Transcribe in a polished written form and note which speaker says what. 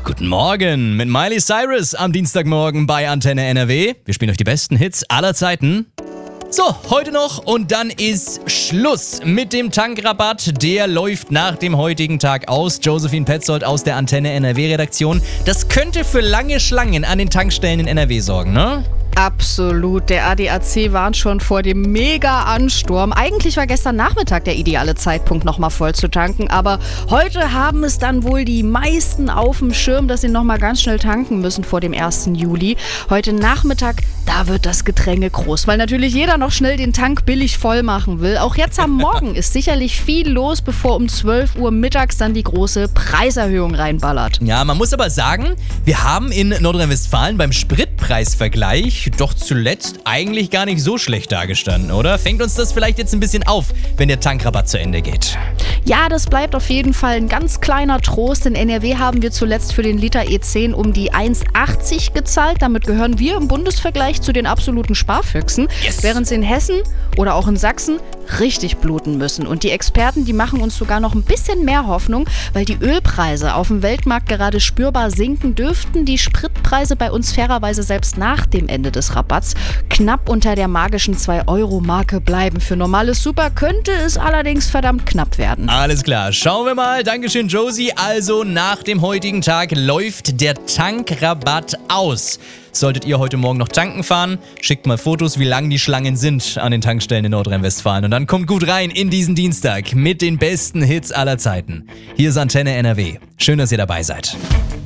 Speaker 1: Guten Morgen mit Miley Cyrus am Dienstagmorgen bei Antenne NRW. Wir spielen euch die besten Hits aller Zeiten. So, heute noch und dann ist Schluss mit dem Tankrabatt. Der läuft nach dem heutigen Tag aus. Josephine Petzold aus der Antenne NRW-Redaktion. Das könnte für lange Schlangen an den Tankstellen in NRW sorgen, ne?
Speaker 2: Absolut. Der ADAC warnt schon vor dem Mega-Ansturm. Eigentlich war gestern Nachmittag der ideale Zeitpunkt, nochmal voll zu tanken. Aber heute haben es dann wohl die meisten auf dem Schirm, dass sie nochmal ganz schnell tanken müssen vor dem 1. Juli. Heute Nachmittag, da wird das Gedränge groß, weil natürlich jeder noch schnell den Tank billig voll machen will. Auch jetzt am Morgen ist sicherlich viel los, bevor um 12 Uhr mittags dann die große Preiserhöhung reinballert.
Speaker 1: Ja, man muss aber sagen, wir haben in Nordrhein-Westfalen beim Spritpreisvergleich doch zuletzt eigentlich gar nicht so schlecht dagestanden, oder? Fängt uns das vielleicht jetzt ein bisschen auf, wenn der Tankrabatt zu Ende geht?
Speaker 2: Ja, das bleibt auf jeden Fall ein ganz kleiner Trost. In NRW haben wir zuletzt für den Liter E10 um die 1,80 gezahlt. Damit gehören wir im Bundesvergleich zu den absoluten Sparfüchsen.
Speaker 1: Yes.
Speaker 2: Während sie in Hessen oder auch in Sachsen richtig bluten müssen. Und die Experten, die machen uns sogar noch ein bisschen mehr Hoffnung, weil die Ölpreise auf dem Weltmarkt gerade spürbar sinken, dürften die Spritpreise bei uns fairerweise selbst nach dem Ende des Rabatts knapp unter der magischen 2-Euro-Marke bleiben. Für normales Super könnte es allerdings verdammt knapp werden.
Speaker 1: Alles klar, schauen wir mal. Dankeschön, Josie. Also nach dem heutigen Tag läuft der Tankrabatt aus. Solltet ihr heute Morgen noch tanken fahren, schickt mal Fotos, wie lang die Schlangen sind an den Tankstellen in Nordrhein-Westfalen. Und dann kommt gut rein in diesen Dienstag mit den besten Hits aller Zeiten. Hier ist Antenne NRW. Schön, dass ihr dabei seid.